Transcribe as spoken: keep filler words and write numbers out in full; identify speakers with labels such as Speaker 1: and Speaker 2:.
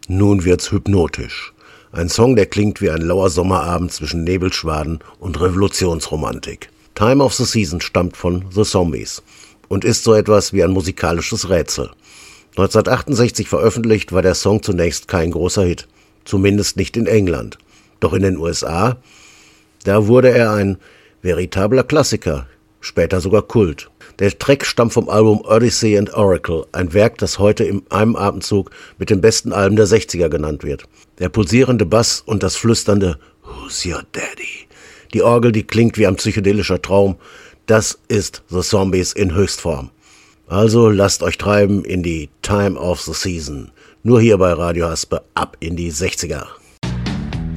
Speaker 1: Nun wird's hypnotisch. Ein Song, der klingt wie ein lauer Sommerabend zwischen Nebelschwaden und Revolutionsromantik. Time of the Season stammt von The Zombies und ist so etwas wie ein musikalisches Rätsel. neunzehnhundertachtundsechzig veröffentlicht, war der Song zunächst kein großer Hit. Zumindest nicht in England. Doch in den U S A, da wurde er ein veritabler Klassiker, später sogar Kult. Der Track stammt vom Album Odyssey and Oracle, ein Werk, das heute in einem Atemzug mit den besten Alben der sechziger genannt wird. Der pulsierende Bass und das flüsternde Who's your daddy? Die Orgel, die klingt wie ein psychedelischer Traum. Das ist The Zombies in Höchstform. Also lasst euch treiben in die Time of the Season. Nur hier bei Radio Haspe ab in die sechziger.